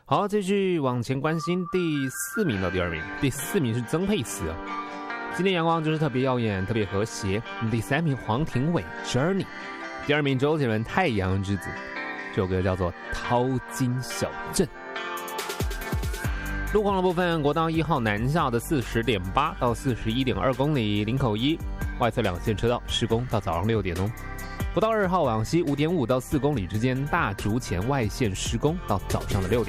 好，继续往前关心第4名到第2名，第4名是曾沛慈啊。今天阳光就是特别耀眼，特别和谐。第3名黄庭伟 Journey， 第2名周杰伦太阳之子，这首歌叫做淘金小镇。路况的部分，国道1号南下的 40.8 到 41.2 公里，林口1外侧2线车道施工到早上6点钟。国道2号往西 5.5 到4公里之间，大竹前外线施工到早上的6点。